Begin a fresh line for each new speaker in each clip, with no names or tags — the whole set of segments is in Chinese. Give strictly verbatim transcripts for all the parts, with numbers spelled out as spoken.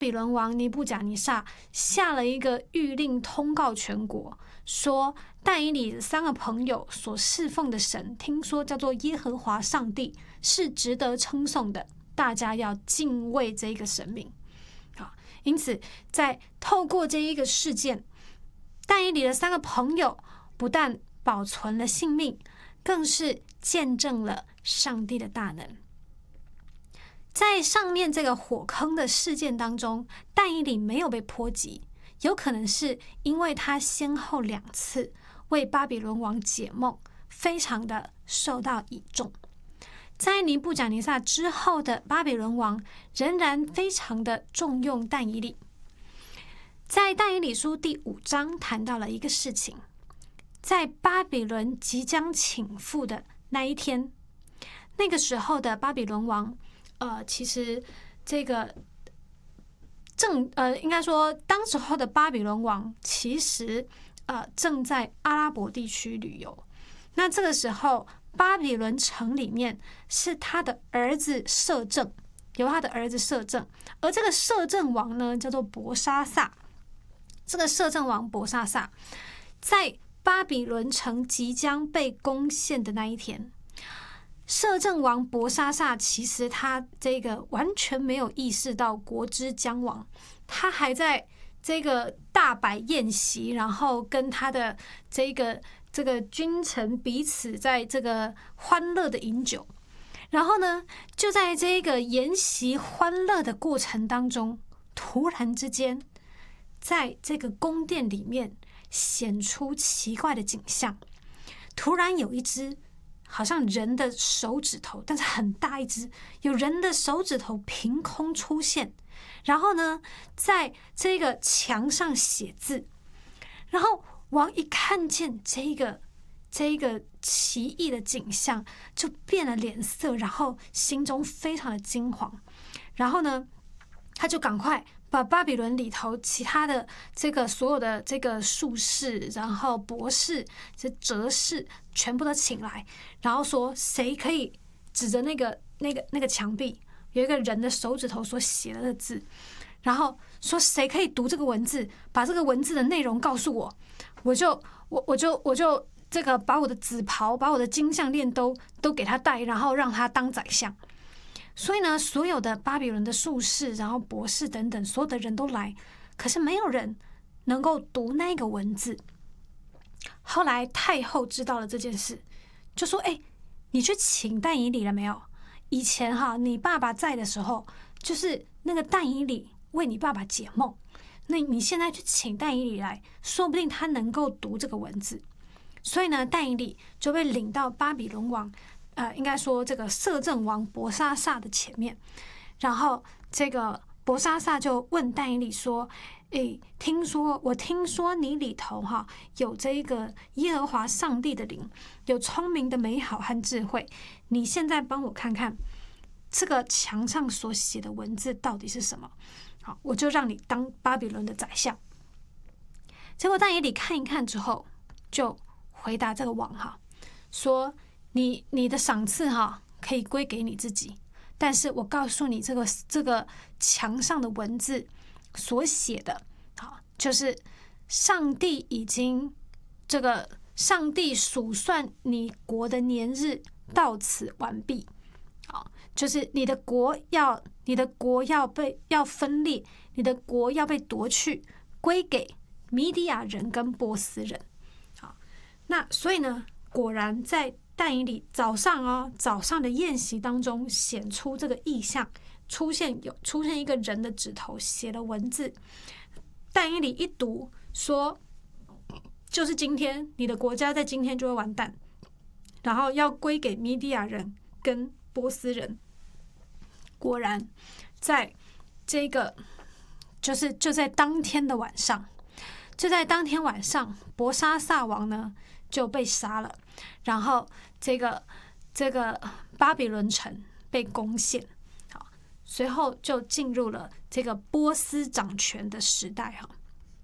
比伦王尼布甲尼撒下了一个谕令，通告全国，说但以理三个朋友所侍奉的神，听说叫做耶和华上帝，是值得称颂的，大家要敬畏这个神明。好，因此在透过这一个事件，但以理的三个朋友不但保存了性命，更是见证了上帝的大能。在上面这个火坑的事件当中，但以理没有被波及，有可能是因为他先后两次为巴比伦王解梦，非常的受到倚重。在尼布甲尼撒之后的巴比伦王仍然非常的重用但以理。在但以理书第五章谈到了一个事情，在巴比伦即将倾覆的那一天，那个时候的巴比伦王呃，其实这个正呃，应该说当时候的巴比伦王其实呃正在阿拉伯地区旅游。那这个时候巴比伦城里面是他的儿子摄政，由他的儿子摄政，而这个摄政王呢叫做伯沙撒。这个摄政王伯沙撒在巴比伦城即将被攻陷的那一天，摄政王伯沙撒其实他这个完全没有意识到国之将亡，他还在这个大摆宴席，然后跟他的这个这个君臣彼此在这个欢乐的饮酒。然后呢，就在这个宴席欢乐的过程当中，突然之间在这个宫殿里面显出奇怪的景象。突然有一只好像人的手指头，但是很大一只，有人的手指头凭空出现，然后呢在这个墙上写字。然后王一看见这个这个奇异的景象，就变了脸色，然后心中非常的惊惶。然后呢他就赶快把巴比伦里头其他的这个所有的这个术士，然后博士、这哲士全部都请来，然后说谁可以指着那个那个那个墙壁有一个人的手指头所写的字，然后说谁可以读这个文字，把这个文字的内容告诉我，我就我我就我就这个把我的紫袍、把我的金项链都都给他戴，然后让他当宰相。所以呢，所有的巴比伦的术士，然后博士等等，所有的人都来，可是没有人能够读那个文字。后来太后知道了这件事，就说：“哎，你去请但以理了没有？以前哈，你爸爸在的时候，就是那个但以理为你爸爸解梦。那你现在去请但以理来，说不定他能够读这个文字。”所以呢，但以理就被领到巴比伦王。呃，应该说这个摄政王伯沙撒的前面，然后这个伯沙撒就问但以理说：“诶，听说我听说你里头哈有这个耶和华上帝的灵，有聪明的美好和智慧，你现在帮我看看这个墙上所写的文字到底是什么？好，我就让你当巴比伦的宰相。”结果但以理看一看之后，就回答这个王哈说。你你的赏赐哈可以归给你自己，但是我告诉你，这个这个墙上的文字所写的，好，就是上帝已经这个上帝数算你国的年日到此完毕，好，就是你的国要你的国要被要分裂，你的国要被夺去，归给米底亚人跟波斯人，好，那所以呢，果然在但以理早上哦，早上的宴席当中显出这个异象，出现有出现一个人的指头写了文字。但以理一读说，就是今天你的国家在今天就会完蛋，然后要归给米底亚人跟波斯人。果然，在这个就是就在当天的晚上，就在当天晚上，伯沙撒王呢就被杀了。然后这个这个巴比伦城被攻陷，好，随后就进入了这个波斯掌权的时代哈。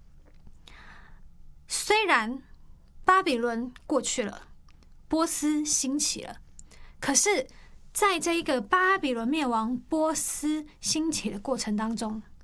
虽然巴比伦过去了，波斯兴起了，可是在这一个巴比伦灭亡、波斯兴起的过程当中，